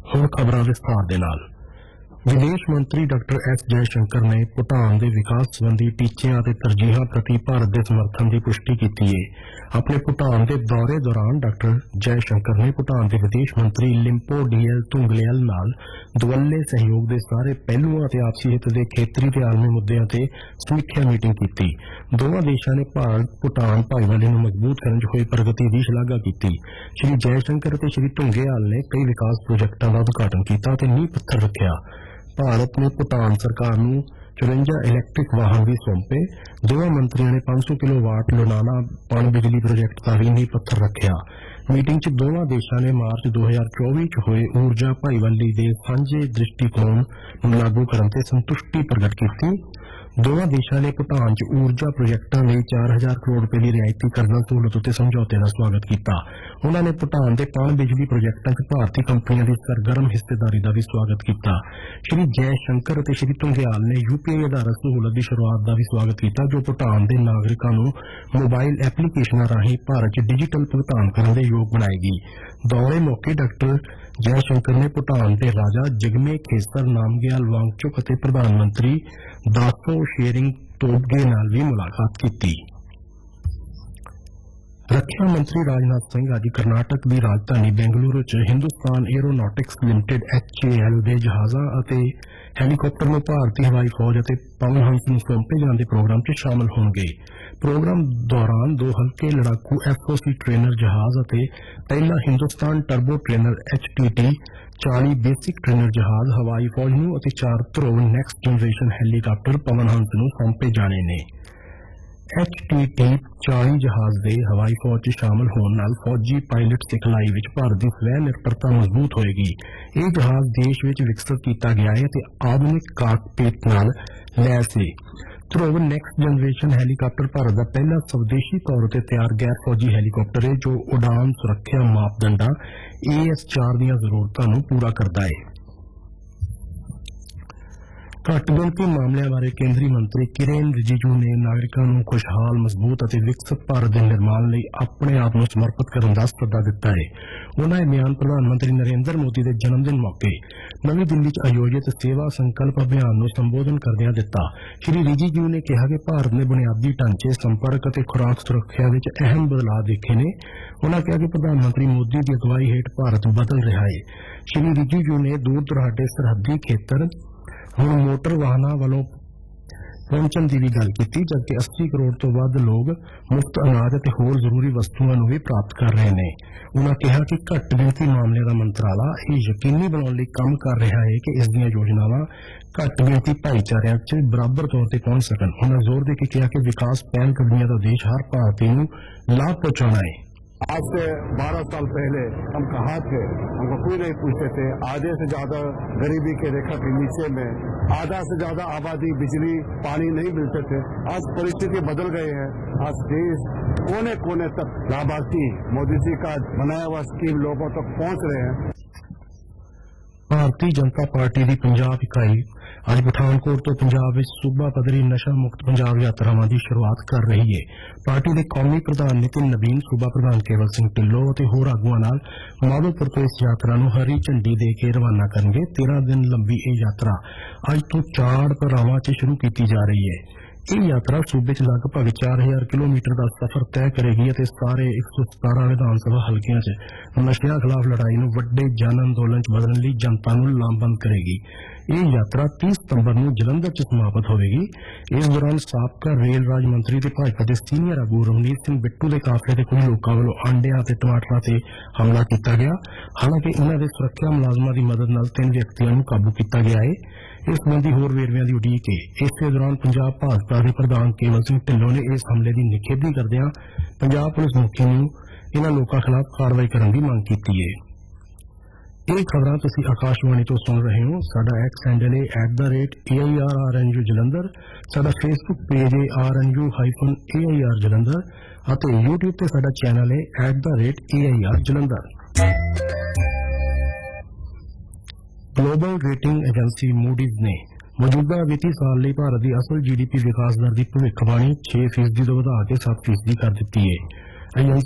ਹੁਣ खबरां विस्तार दे नाल। विदेश मंत्री डॉक्टर एस जयशंकर ने भूटान के विकास संबंधी टीचियां ते तरजीहां प्रति भारत के समर्थन की पुष्टि की है। अपने भूटान के दौरे दौरान डॉक्टर जयशंकर ने भूटान के विदेश मंत्री लिम्पो डीएल तुंगलियल नाल दुवल्ले सहयोग के सारे पहलुआं ते आपसी हित के खेतरी ते आलमी मुद्दों ते समीक्षा मीटिंग की। दोवां देशां ने भारत भूटान भाईवाली नूं मजबूत करने च होई प्रगति की शलाघा की। श्री जयशंकर ते श्री तुंगलियल ने कई विकास प्रोजेक्टां का उद्घाटन किया ते नींह पत्थर रखिया। भारत ने भूटान सरकार नूं 54 इलैक्ट्रिक वाहन भी सौंपे। दोवां मंत्रियों ने 500 किलोवाट लोनाना पन बिजली प्रोजेक्ट का भी नींह पत्थर रखिया। मीटिंग च दोवां देशां ने मार्च 2024 च होए ऊर्जा भाईवाली दे सांझे दृष्टिकोण नूं लागू करन ते संतुष्टि प्रगट की। दोवां देशां ने भूटान च ऊर्जा प्रोजेक्टां लई 4000 करोड़ रुपए की रियायती कर्जा सहूलत उत्ते समझौते का स्वागत किया। उन्होंने भूटान के पन बिजली प्रोजेक्टां च भारतीय कंपनियों की सरगर्म हिस्सेदारी का भी स्वागत किया। श्री जयशंकर और श्री तुंगलियाल ने यूपीआई आधारित सहूलत की शुरुआत का भी स्वागत किया, जो भूटान के नागरिकों को मोबाइल एप्लीकेशनां राहीं भारत च डिजिटल भुगतान करने के योग बनाएगी। दौरे मौके डॉक्टर जयशंकर ने भूटान के राजा जिगमे खेसर नामग्याल वांगचुक और प्रधानमंत्री दासो शेरिंग तोब्गे नाल भी मुलाकात की। रक्षा मंत्री राजनाथ सिंह आज कर्नाटक की राजधानी बेंगलुरु च हिंदुस्तान एरोनॉटिक्स लिमिटेड HAL के जहाज़ों और हैलीकॉप्टर में भारतीय हवाई फौज और पवन हंस नूं सौंपे जाने प्रोग्राम च शामिल होंगे। प्रोग्राम दौरान 2 हल्के लड़ाकू FOC ट्रेनर जहाज और पहला Hindustan turbo trainer HTT 40 basic trainer जहाज हवाई फौज नूं और 4 ध्रुव next generation helicopter Pawan Hans नूं सौंपे जाने ने। HTT 40 जहाज के हवाई फौज च शामिल होने नाल फौजी पायलट सिखलाई विच भारत की स्वै निर्भरता मजबूत होएगी। यह जहाज देश विच विकसित किया गया है ते आधुनिक काकपिट नाल लैस है। ध्रुव नैक्सट जनरेशन हैलीकॉप्टर भारत का पहला स्वदेशी तौर पर तैयार गैर फौजी हैलीकॉप्टर है, जो उड़ान सुरक्षा मापदंडां AS4 दी जरूरतां नूं पूरा करता है। घट गिनती मामलों बारे केंद्रीय मंत्री किरेन रिजिजू ने नागरिकों को खुशहाल मजबूत और विकसित भारत के निर्माण लिए अपने आप को समर्पित करने का सੱਦਾ दिता है। उन्होंने बयान प्रधानमंत्री नरेंद्र मोदी के जन्मदिन मौके नवी दिल्ली च आयोजित सेवा संकल्प अभियान को संबोधन करदਿਆਂ दिता। श्री रिजिजू ने कहा कि भारत ने बुनियादी ढांचे संपर्क और खुराक सुरक्षा में अहम बदलाव देखे ने। उन्होंने कहा कि प्रधानमंत्री मोदी की अगवाई हेठ भारत बदल रहा है। श्री रिजिजू ने दूर दुराडे सरहदी खेतर हुण मोटर वाहनों वालों पहुंचने की भी गल की, जबकि 80 करोड़ तो वध लोग मुफ्त अनाज और होर जरूरी वस्तुओं भी प्राप्त कर रहे हैं। उन्होंने कहा कि घट गिनती मामले का मंत्राला यह यकीनी बनाने काम कर रहा है कि इसदियां योजनावां घट गिनती भाईचारिਆਂ च बराबर तौर पर पहुंच सकन। उन्होंने जोर देकर कहा कि विकास पहलकदमियां का देश हर भारतीय को लाभ पहुंचाना है। आज से 12 साल पहले हम कहाँ थे, हमको कोई नहीं पूछते थे। आधे से ज्यादा गरीबी के रेखा के नीचे में, आधा से ज्यादा आबादी बिजली पानी नहीं मिलते थे। आज परिस्थिति बदल गई है। आज देश कोने कोने तक लाभार्थी मोदी जी का बनाया हुआ स्कीम लोगों तक पहुंच रहे हैं। भारतीय जनता पार्टी की पंजाब इकाई आज पठानकोट तो पंजाब में सूबा पद्धरी नशा मुक्त पंजाब यात्रावां की शुरुआत कर रही है। पार्टी के कौमी प्रधान नितिन नवीन, सूबा प्रधान केवल सिंह ढिल्लों और होर आगुआं नाल माधोपुर तो इस यात्रा नूं हरी झंडी दे के रवाना करेंगे। 13 दिन लंबी यह यात्रा अज तो 4 पड़ावां च शुरू की जा रही है। यह यात्रा सूबे च लगभग 4000 किलोमीटर का सफर तय करेगी और सारे 117 विधानसभा हल्कियां च नशिया खिलाफ लड़ाई नूं वड्डे जन अंदोलन च बदलने लई जनता नूं लामबंद करेगी। यह यात्रा 30 सितंबर नूं जलंधर च समाप्त होगी। इस दौरान साबका रेल राज मंत्री ते भाजपा के सीनियर आगू रवनीत सिंह बिट्टू के काफले ते कुछ लोगों वालों अंडिया ते टमाटरां ते हमला किया गया। हालांकि इन्हां दे सुरक्षा मुलाजमां की मदद नाल 3 व्यक्तियों को काबू किया गया है। इस संबंधी होर वेरविਆਂ की उड़ीक है। इस दौरान पंजाब भाजपा के प्रधान केवल सिंह ढिल्लों ने इस हमले की निखेधी करदਿਆਂ पंजाब पुलिस मुखी नूं इन्हां लोकां खिलाफ कार्रवाई करने की मांग की है। ये खबरां तुसीं आकाशवाणी तो सुन रहे हो। साडा एक्स हैंडल है @AIRRNU जलंधर। साडा फेसबुक पेज है RNU-AIR जलंधर और यूट्यूब पर साडा चैनल है @AIR Jalandhar. Global rating agency Moody's ने मौजूदा वित्तीय साल ਲਈ भारत की असल GDP विकास दर की भविष्यवाणी 6% ਤੋਂ ਵਧਾ ਕੇ 7% कर दी है।